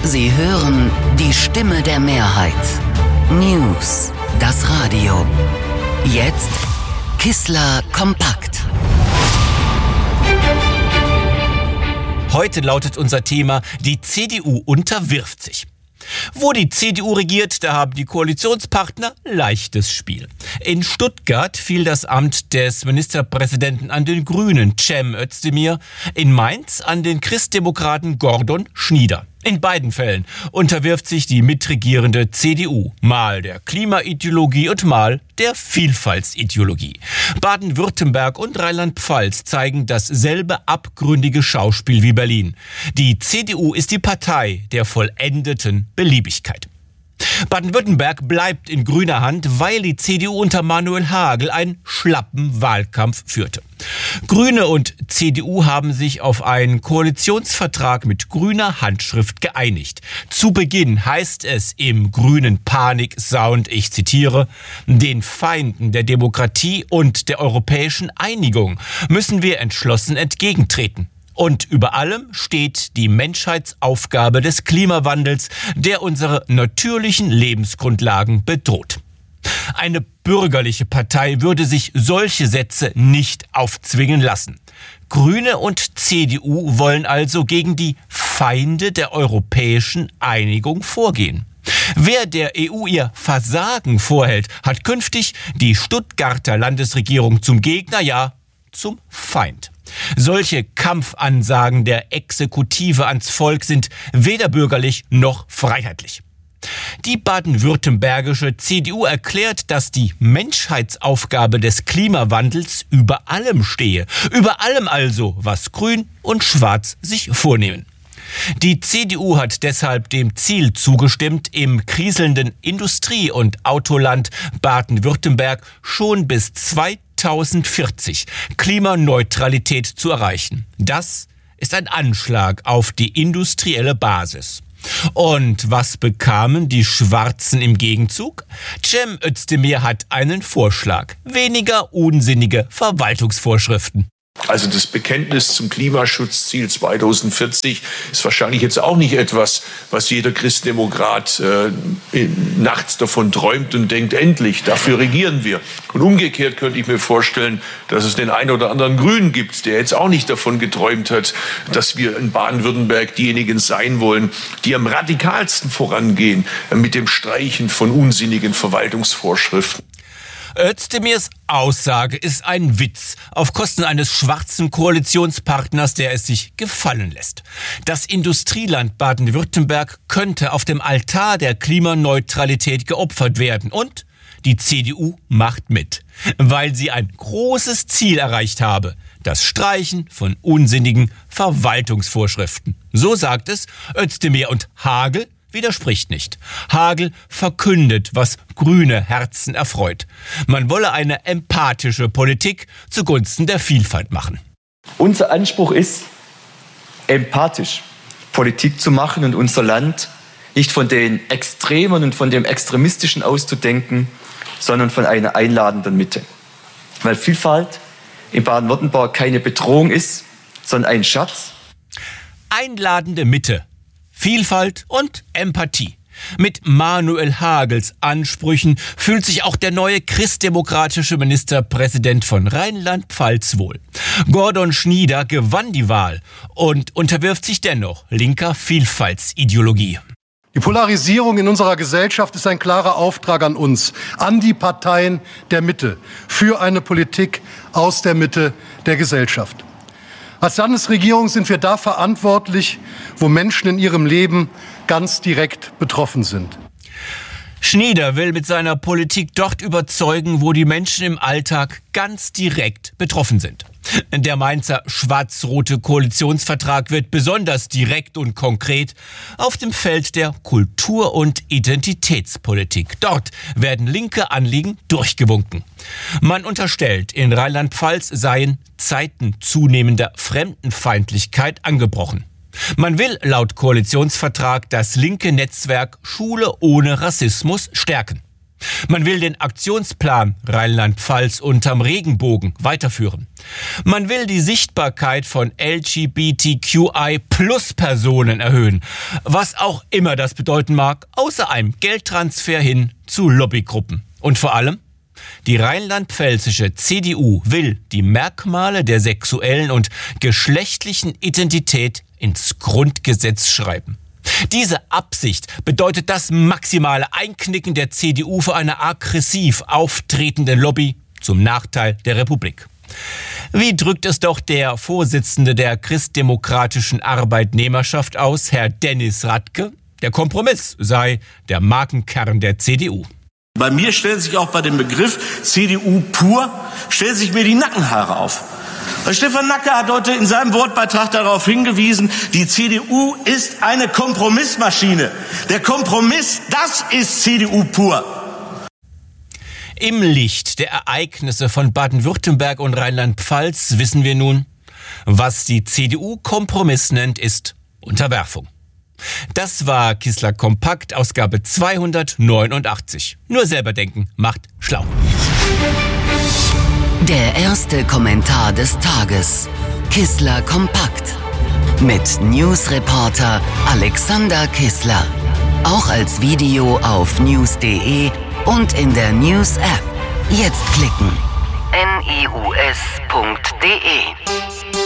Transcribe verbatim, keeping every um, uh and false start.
Sie hören die Stimme der Mehrheit. News, das Radio. Jetzt Kissler kompakt. Heute lautet unser Thema: Die C D U unterwirft sich. Wo die C D U regiert, da haben die Koalitionspartner leichtes Spiel. In Stuttgart fiel das Amt des Ministerpräsidenten an den Grünen Cem Özdemir, in Mainz an den Christdemokraten Gordon Schnieder. In beiden Fällen unterwirft sich die mitregierende C D U mal der Klimaideologie und mal der Vielfaltsideologie. Baden-Württemberg und Rheinland-Pfalz zeigen dasselbe abgründige Schauspiel wie Berlin. Die C D U ist die Partei der vollendeten Beliebigkeit. Baden-Württemberg bleibt in grüner Hand, weil die C D U unter Manuel Hagel einen schlappen Wahlkampf führte. Grüne und C D U haben sich auf einen Koalitionsvertrag mit grüner Handschrift geeinigt. Zu Beginn heißt es im grünen Paniksound, ich zitiere: Den Feinden der Demokratie und der europäischen Einigung müssen wir entschlossen entgegentreten. Und über allem steht die Menschheitsaufgabe des Klimawandels, der unsere natürlichen Lebensgrundlagen bedroht. Eine bürgerliche Partei würde sich solche Sätze nicht aufzwingen lassen. Grüne und C D U wollen also gegen die Feinde der europäischen Einigung vorgehen. Wer der E U ihr Versagen vorhält, hat künftig die Stuttgarter Landesregierung zum Gegner, ja, zum Feind. Solche Kampfansagen der Exekutive ans Volk sind weder bürgerlich noch freiheitlich. Die baden-württembergische C D U erklärt, dass die Menschheitsaufgabe des Klimawandels über allem stehe. Über allem also, was Grün und Schwarz sich vornehmen. Die C D U hat deshalb dem Ziel zugestimmt, im kriselnden Industrie- und Autoland Baden-Württemberg schon bis zweitausendvierzig Klimaneutralität zu erreichen. Das ist ein Anschlag auf die industrielle Basis. Und was bekamen die Schwarzen im Gegenzug? Cem Özdemir hat einen Vorschlag: weniger unsinnige Verwaltungsvorschriften. Also das Bekenntnis zum Klimaschutzziel zweitausendvierzig ist wahrscheinlich jetzt auch nicht etwas, was jeder Christdemokrat äh, nachts davon träumt und denkt, endlich, dafür regieren wir. Und umgekehrt könnte ich mir vorstellen, dass es den einen oder anderen Grünen gibt, der jetzt auch nicht davon geträumt hat, dass wir in Baden-Württemberg diejenigen sein wollen, die am radikalsten vorangehen äh, mit dem Streichen von unsinnigen Verwaltungsvorschriften. Özdemirs Aussage ist ein Witz auf Kosten eines schwarzen Koalitionspartners, der es sich gefallen lässt. Das Industrieland Baden-Württemberg könnte auf dem Altar der Klimaneutralität geopfert werden. Und die C D U macht mit, weil sie ein großes Ziel erreicht habe: das Streichen von unsinnigen Verwaltungsvorschriften. So sagt es Özdemir, und Hagel widerspricht nicht. Hagel verkündet, was grüne Herzen erfreut. Man wolle eine empathische Politik zugunsten der Vielfalt machen. Unser Anspruch ist, empathisch Politik zu machen und unser Land nicht von den Extremen und von dem Extremistischen auszudenken, sondern von einer einladenden Mitte. Weil Vielfalt in Baden-Württemberg keine Bedrohung ist, sondern ein Schatz. Einladende Mitte, Vielfalt und Empathie. Mit Manuel Hagels Ansprüchen fühlt sich auch der neue christdemokratische Ministerpräsident von Rheinland-Pfalz wohl. Gordon Schnieder gewann die Wahl und unterwirft sich dennoch linker Vielfaltsideologie. Die Polarisierung in unserer Gesellschaft ist ein klarer Auftrag an uns, an die Parteien der Mitte, für eine Politik aus der Mitte der Gesellschaft. Als Landesregierung sind wir da verantwortlich, wo Menschen in ihrem Leben ganz direkt betroffen sind. Schnieder will mit seiner Politik dort überzeugen, wo die Menschen im Alltag ganz direkt betroffen sind. Der Mainzer schwarz-rote Koalitionsvertrag wird besonders direkt und konkret auf dem Feld der Kultur- und Identitätspolitik. Dort werden linke Anliegen durchgewunken. Man unterstellt, in Rheinland-Pfalz seien Zeiten zunehmender Fremdenfeindlichkeit angebrochen. Man will laut Koalitionsvertrag das linke Netzwerk Schule ohne Rassismus stärken. Man will den Aktionsplan Rheinland-Pfalz unterm Regenbogen weiterführen. Man will die Sichtbarkeit von L G B T Q I Plus Personen erhöhen, was auch immer das bedeuten mag, außer einem Geldtransfer hin zu Lobbygruppen. Und vor allem, die rheinland-pfälzische C D U will die Merkmale der sexuellen und geschlechtlichen Identität ins Grundgesetz schreiben. Diese Absicht bedeutet das maximale Einknicken der C D U für eine aggressiv auftretende Lobby zum Nachteil der Republik. Wie drückt es doch der Vorsitzende der christdemokratischen Arbeitnehmerschaft aus, Herr Dennis Radke? Der Kompromiss sei der Markenkern der C D U. Bei mir stellt sich auch bei dem Begriff C D U pur, stellt sich mir die Nackenhaare auf. Stefan Nacke hat heute in seinem Wortbeitrag darauf hingewiesen, die C D U ist eine Kompromissmaschine. Der Kompromiss, das ist C D U pur. Im Licht der Ereignisse von Baden-Württemberg und Rheinland-Pfalz wissen wir nun, was die C D U Kompromiss nennt, ist Unterwerfung. Das war Kissler Kompakt, Ausgabe zweihundertneunundachtzig. Nur selber denken macht schlau. Der erste Kommentar des Tages. Kissler Kompakt. Mit Newsreporter Alexander Kissler. Auch als Video auf news punkt de und in der News-App. Jetzt klicken. news punkt de